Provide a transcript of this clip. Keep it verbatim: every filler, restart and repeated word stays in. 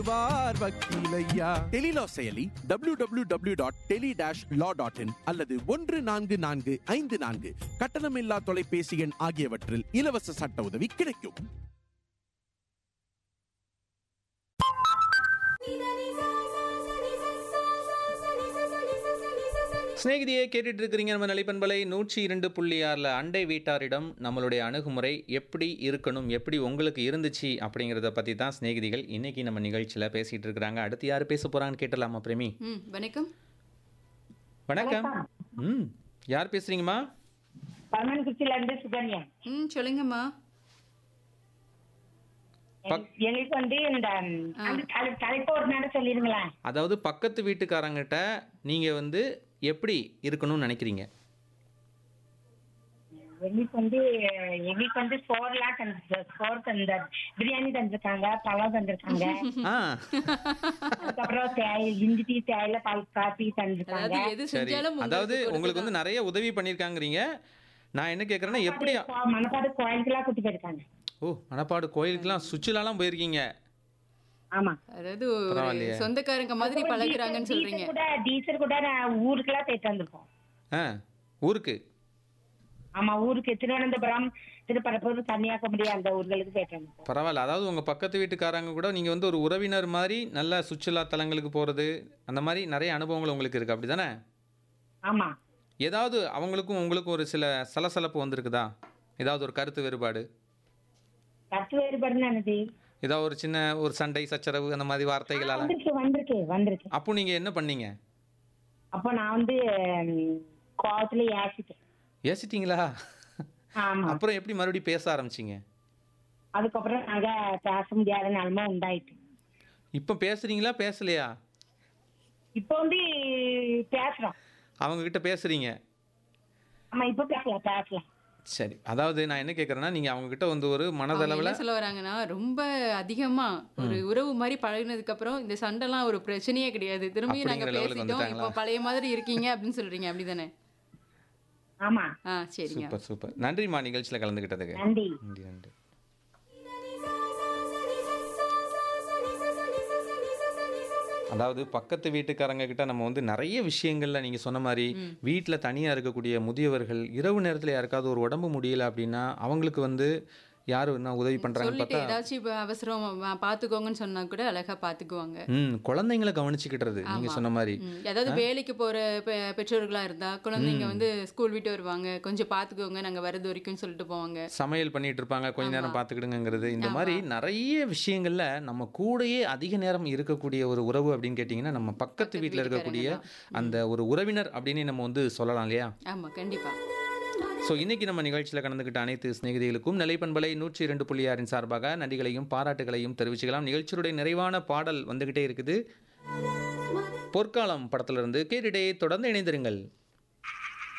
வார் வக்கீலையா டெலிலா செயலி W W W dot tele dash law dot in அல்லது ஒன்று நான்கு நான்கு ஐந்து நான்கு கட்டணமில்லா தொலைபேசி எண் ஆகியவற்றில் இலவச சட்ட உதவி கிடைக்கும். ஸ்நேகிதியை கேட்டுட்டு இருக்கிறீங்க. நம்ம நிலைப்பண்பலை நூற்றி இரண்டு புள்ளி ஆறில் அண்டை வீட்டாரிடம் நம்மளுடைய அணுகுமுறை எப்படி இருக்கணும், எப்படி உங்களுக்கு இருந்துச்சு அப்படிங்கிறத பற்றி தான் ஸ்நேகிதிகள் இன்னைக்கு நம்ம நிகழ்ச்சியில் பேசிகிட்டு இருக்கிறாங்க. அடுத்து யார் பேச போகிறாங்கன்னு கேட்டலாமா பிரேமி? ம் வணக்கம். வணக்கம். ம் யார் பேசுகிறீங்கம்மா? பரமன்குச்சியிலேருந்து சுகன்யா. ம் சொல்லுங்கம்மா. எங்களுக்கு வந்து இந்த தலைப்பு ஒரு நேரம் சொல்லிடுங்களேன். அதாவது பக்கத்து வீட்டுக்காரங்கிட்ட நீங்கள் வந்து எப்படி இருக்கணும்னு நினைக்கிறீங்க? எங்களுக்கு வந்து எங்களுக்கு வந்து சோறுலாம் தந்து சோறு தந்த பிரியாணி தந்திருக்காங்க, பழம் தந்திருக்காங்க, ஆ அதுக்கப்புறம் தேய் இஞ்சி டீ தேயில பால் காப்பி தந்திருக்காங்க. அதாவது எது சரி, செஞ்சாலும் அதாவது உங்களுக்கு வந்து நிறைய உதவி பண்ணியிருக்காங்கிறீங்க. நான் என்ன கேட்குறேன்னா எப்படி? மணப்பாடு கோயிலுக்குலாம் கூட்டி போயிருக்காங்க. ஓ, மணப்பாடு கோயிலுக்குலாம் சுற்றுலாலாம் போயிருக்கீங்க. ஆமா, அதாவது பரவாயில்லையே. ஒரு சொந்தக்காரங்க மாதிரி பழகுறாங்கன்னு சொல்றீங்க. கூட டீச்சர் கூட நான் ஊருக்குலாம் போயிட்டு வந்திருக்கோம். ஆ ஊருக்கு? ஆமா, ஊருக்கு திருவனந்தபுரம், திருப்பரப்பூர், கன்னியாகுமரி அந்த ஊர்களுக்கு போயிட்டு வந்திருக்கோம். பரவாயில்ல. அதாவது உங்கள் பக்கத்து வீட்டுக்காரங்க கூட நீங்கள் வந்து ஒரு உறவினர் மாதிரி நல்ல சுற்றுலா தலங்களுக்கு போகிறது, அந்த மாதிரி நிறைய அனுபவங்கள் உங்களுக்கு இருக்குது, அப்படி தானே? ஆமா. ஏதாவது அவங்களுக்கும் உங்களுக்கும் ஒரு சில சலசலப்பு வந்திருக்குதா? ஏதாவது ஒரு கருத்து வேறுபாடு? கருத்து வேறுபாடுன்னு என்னது? ஏதாவது ஒரு சின்ன ஒரு சண்டை சச்சரவு அந்த மாதிரி வார்த்தைகளால்? வந்திருக்கு வந்திருக்கு வந்திருக்கு. அப்போ நீங்கள் என்ன பண்ணீங்க? அப்போ நான் வந்து கோவத்துல ஏசிட்டேன். ஏசிட்டீங்களா? ஆமா. அப்புறம் எப்படி மறுபடியும் பேச ஆரம்பிச்சிங்க? அதுக்கப்புறம் நாங்க பேச முடியாத நிலைமை உண்டாயிட்டு. இப்போ பேசுறீங்களா பேசலையா? இப்போ வந்து பேசுறோம். அவங்க கிட்ட பேசுறீங்க? ஆமா, இப்போ பேசலாம் பேசலாம். சரி, அதாவது நான் என்ன கேட்குறேன்னா, நீங்கள் அவங்ககிட்ட வந்து ஒரு அவங்க மனதளவில் என்ன சொல்ல வராங்கன்னா, ரொம்ப அதிகமா ஒரு உறவு மாதிரி பழகினதுக்கு அப்புறம் இந்த சண்டைலாம் ஒரு பிரச்சனையே கிடையாது, திரும்பியும் நாங்க அப்படிங்கிற லெவலுக்கு பேசிட்டோம், இப்போ வந்துட்டாங்களா? பழைய மாதிரி இருக்கீங்க அப்படின்னு சொல்றீங்க, அப்படிதானே? ஆமா. ஆ சரிங்க. Super super. நன்றிம்மா நிகழ்ச்சியில் கலந்துக்கிட்டதுக்கு. நன்றி. நன்றி நன்றி. அதாவது பக்கத்து வீட்டுக்காரங்க கிட்ட நம்ம வந்து நிறைய விஷயங்கள்ல நீங்கள் சொன்ன மாதிரி வீட்டில் தனியாக இருக்கக்கூடிய முதியவர்கள் இரவு நேரத்தில் யாருக்காவது ஒரு உடம்பு முடியல அப்படின்னா அவங்களுக்கு வந்து யார் என்ன உதவி பண்ணுறாங்கன்னு சொல்லிட்டு பார்த்தா, ஏதாச்சும் இப்போ அவசரம் வ- பாத்துக்கோங்கன்னு சொன்னா கூட அழகா பாத்துக்குவாங்க. ம் குழந்தைங்களை கவனிச்சுக்கிட்டுறது நீங்கள் சொன்ன மாதிரி. ம், அதாவது வேலைக்கு போற பெ- பெற்றோர்களா இருந்தா குழந்தைங்க வந்து ஸ்கூல் விட்டு வருவாங்க, கொஞ்சம் பாத்துக்கோங்க நாங்க வரது வரைக்கும் சொல்லிட்டு போவாங்க. சமையல் பண்ணிட்டு இருப்பாங்க, கொஞ்ச நேரம் பார்த்துக்கிடுங்கிறது. இந்த மாதிரி நிறைய விஷயங்கள்ல நம்ம கூடயே அதிக நேரம் இருக்கக்கூடிய ஒரு உறவு அப்படின்னு கேட்டிங்கன்னா நம்ம பக்கத்து வீட்டில் இருக்கக்கூடிய அந்த ஒரு உறவினர் அப்படின்னு நம்ம வந்து சொல்லலாம் இல்லையா? ஆமா, கண்டிப்பா. ஸோ இன்னைக்கு நம்ம நிகழ்ச்சியில் கலந்துக்கிட்ட அனைத்து சிநேகிதிகளுக்கும் நிலைப்பண்பலை நூற்றி இரண்டு புள்ளி ஆறின் சார்பாக நன்றிகளையும் பாராட்டுகளையும் தெரிவிச்சுக்கலாம். நிகழ்ச்சியுடைய நிறைவான பாடல் வந்துக்கிட்டே இருக்குது. பொற்காலம் படத்திலிருந்து கேட்டுட்டே தொடர்ந்து இணைந்திருங்கள்.